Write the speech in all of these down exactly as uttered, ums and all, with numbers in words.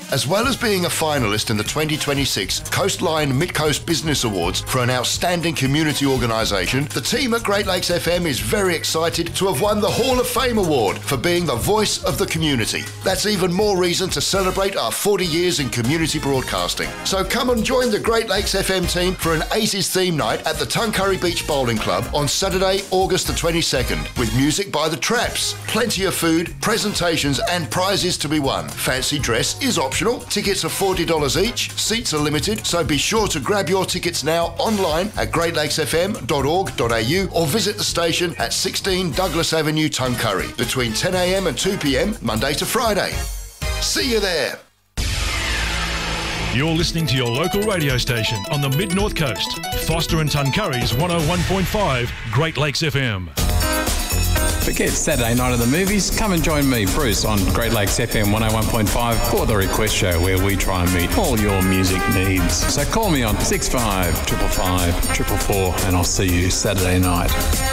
As well as being a finalist in the twenty twenty-six Coastline Mid-Coast Business Awards for an outstanding community organisation, the team at Great Lakes F M is very excited to have won the Hall of Fame Award for being the voice of the community. That's even more reason to celebrate our forty years in community broadcasting. So come and join the Great Lakes F M team for an eighties theme night at the Tuncurry Beach Bowling Club on Saturday, August the twenty-second, with music by the Traps, plenty of food, presentations and prizes to be won. Fancy dress is optional. Tickets are forty dollars each. Seats are limited, so be sure to grab your tickets now online at great lakes f m dot org dot a u or visit the station at sixteen Douglas Avenue, Tuncurry, between ten a m and two p m Monday to Friday. See you there. You're listening to your local radio station on the Mid-North Coast. Foster and Tuncurry's one oh one point five Great Lakes F M. Forget Saturday night of the movies. Come and join me, Bruce, on Great Lakes F M one oh one point five for the Request Show, where we try and meet all your music needs. So call me on six five five five five four four and I'll see you Saturday night.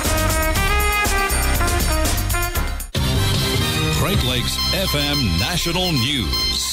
Great Lakes F M National News.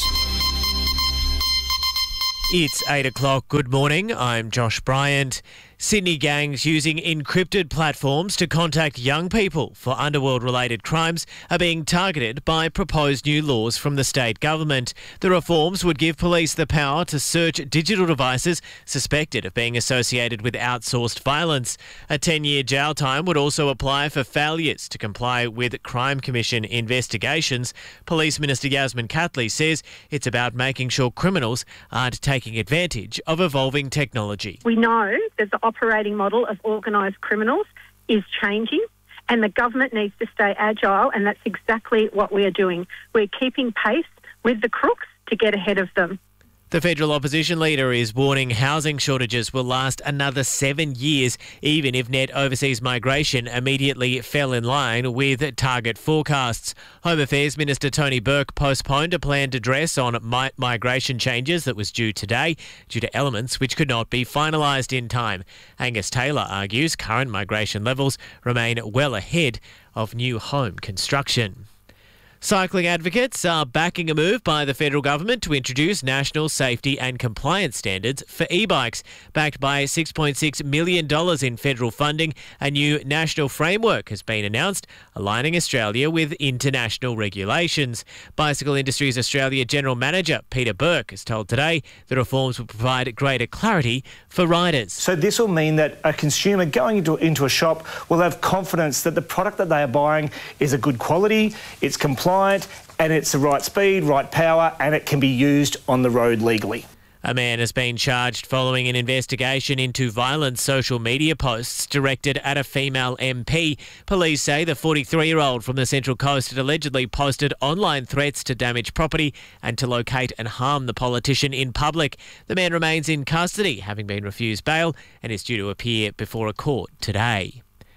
It's eight o'clock. Good morning. I'm Josh Bryant. Sydney gangs using encrypted platforms to contact young people for underworld-related crimes are being targeted by proposed new laws from the state government. The reforms would give police the power to search digital devices suspected of being associated with outsourced violence. A ten-year jail time would also apply for failures to comply with Crime Commission investigations. Police Minister Yasmin Catley says it's about making sure criminals aren't taking advantage of evolving technology. We know that the operating model of organised criminals is changing and the government needs to stay agile, and that's exactly what we are doing. We're keeping pace with the crooks to get ahead of them. The federal opposition leader is warning housing shortages will last another seven years, even if net overseas migration immediately fell in line with target forecasts. Home Affairs Minister Tony Burke postponed a planned address on mi- migration changes that was due today due to elements which could not be finalised in time. Angus Taylor argues current migration levels remain well ahead of new home construction. Cycling advocates are backing a move by the federal government to introduce national safety and compliance standards for e-bikes. Backed by six point six million dollars in federal funding, a new national framework has been announced, aligning Australia with international regulations. Bicycle Industries Australia General Manager Peter Burke has told Today the reforms will provide greater clarity for riders. So this will mean that a consumer going into, into a shop will have confidence that the product that they are buying is a good quality, it's compliant, and it's the right speed, right power, and it can be used on the road legally. A man has been charged following an investigation into violent social media posts directed at a female M P. Police say the forty-three-year-old from the Central Coast had allegedly posted online threats to damage property and to locate and harm the politician in public. The man remains in custody, having been refused bail, and is due to appear before a court today.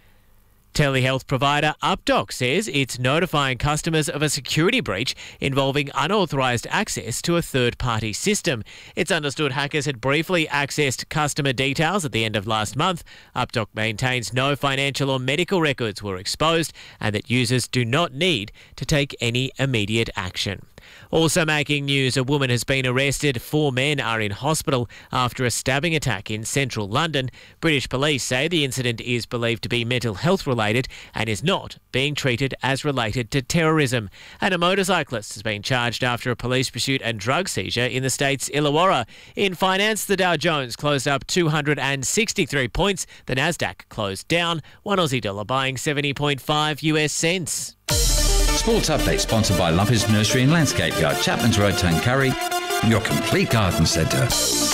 Telehealth provider UpDoc says it's notifying customers of a security breach involving unauthorised access to a third-party system. It's understood hackers had briefly accessed customer details at the end of last month. UpDoc maintains no financial or medical records were exposed and that users do not need to take any immediate action. Also making news, a woman has been arrested. Four men are in hospital after a stabbing attack in central London. British police say the incident is believed to be mental health related and is not being treated as related to terrorism. And a motorcyclist has been charged after a police pursuit and drug seizure in the state's Illawarra. In finance, the Dow Jones closed up two hundred sixty-three points. The Nasdaq closed down, one Aussie dollar buying seventy point five US cents. Sports Update sponsored by Lumpers Nursery and Landscape Yard, Chapman's Road, Tuncurry, your complete garden centre.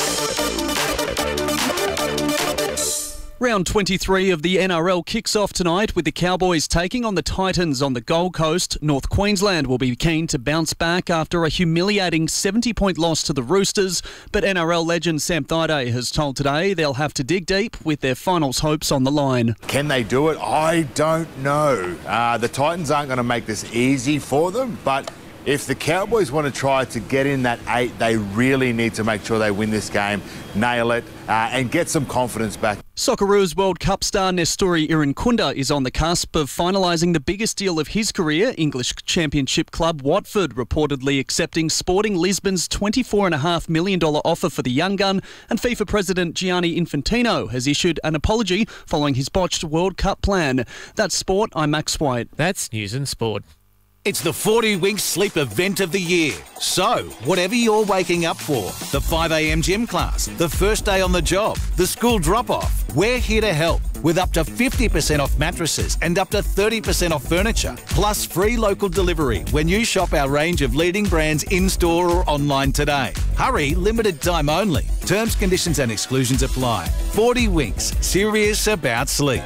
Round twenty-three of the N R L kicks off tonight with the Cowboys taking on the Titans on the Gold Coast. North Queensland will be keen to bounce back after a humiliating seventy-point loss to the Roosters, but N R L legend Sam Thaiday has told Today they'll have to dig deep with their finals hopes on the line. Can they do it? I don't know. Uh, the Titans aren't going to make this easy for them, but if the Cowboys want to try to get in that eight, they really need to make sure they win this game, nail it, uh, and get some confidence back. Socceroos World Cup star Nestori Irankunda is on the cusp of finalising the biggest deal of his career. English Championship club Watford reportedly accepting Sporting Lisbon's twenty-four point five million dollars offer for the young gun, and FIFA President Gianni Infantino has issued an apology following his botched World Cup plan. That's sport. I'm Max White. That's news and sport. It's the forty Winks Sleep event of the year. So, whatever you're waking up for, the five a.m. gym class, the first day on the job, the school drop-off, we're here to help with up to fifty percent off mattresses and up to thirty percent off furniture, plus free local delivery when you shop our range of leading brands in-store or online today. Hurry, limited time only. Terms, conditions and exclusions apply. forty Winks, serious about sleep.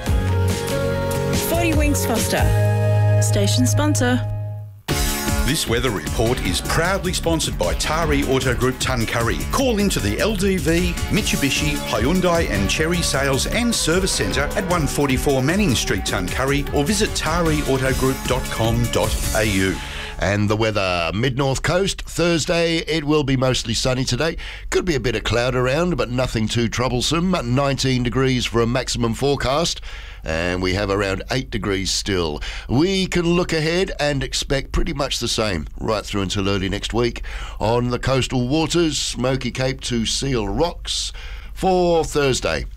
forty Winks Foster, station sponsor. This weather report is proudly sponsored by Tari Auto Group Tuncurry. Call into the L D V, Mitsubishi, Hyundai and Cherry Sales and Service Centre at one forty-four Manning Street, Tuncurry, or visit tari auto group dot com dot a u. And the weather, mid-north coast, Thursday, it will be mostly sunny today. Could be a bit of cloud around, but nothing too troublesome. nineteen degrees for a maximum forecast, and we have around eight degrees still. We can look ahead and expect pretty much the same right through until early next week. On the coastal waters, Smoky Cape to Seal Rocks for Thursday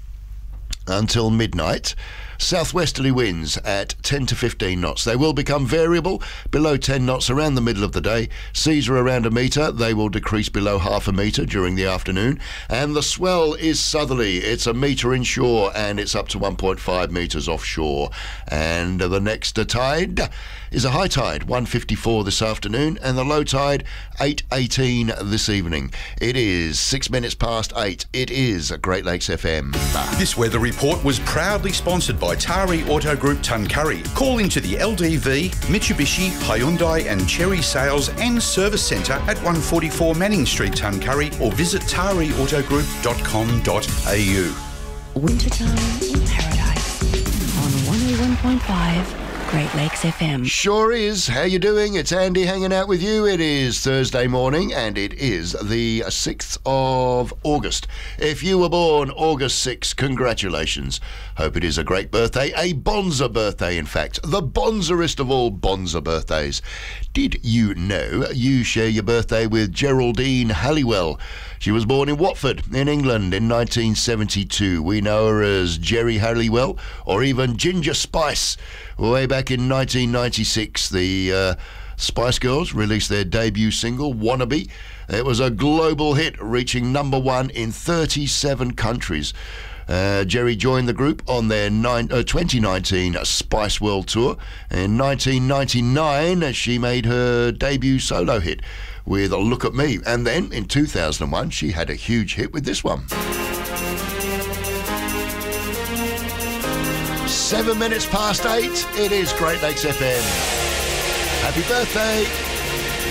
until midnight. Southwesterly winds at ten to fifteen knots. They will become variable, below ten knots around the middle of the day. Seas are around a metre. They will decrease below half a metre during the afternoon. And the swell is southerly. It's a metre inshore and it's up to one point five metres offshore. And the next tide is a high tide, one fifty-four this afternoon, and the low tide, eight eighteen this evening. It is six minutes past eight. It is Great Lakes F M. This weather report was proudly sponsored by Tari Auto Group Tuncurry. Call into the L D V, Mitsubishi, Hyundai and Cherry Sales and Service Centre at one forty-four Manning Street, Tuncurry, or visit tari auto group dot com dot a u. Wintertime in Paradise on one oh one point five Great Lakes F M. Sure is. How you doing? It's Andy hanging out with you. It is Thursday morning and it is the sixth of August. If you were born August sixth, congratulations. Hope it is a great birthday. A Bonza birthday, in fact. The Bonzerest of all Bonza birthdays. Did you know you share your birthday with Geraldine Halliwell? She was born in Watford, in England, in nineteen seventy-two. We know her as Jerry Halliwell or even Ginger Spice. Way back in nineteen ninety-six, the uh, Spice Girls released their debut single, Wannabe. It was a global hit, reaching number one in thirty-seven countries. Uh, Jerry joined the group on their nine, uh, twenty nineteen Spice World Tour. In nineteen ninety-nine, she made her debut solo hit with Look at Me. And then in two thousand one, she had a huge hit with this one. Seven minutes past eight, it is Great Lakes F M. Happy birthday.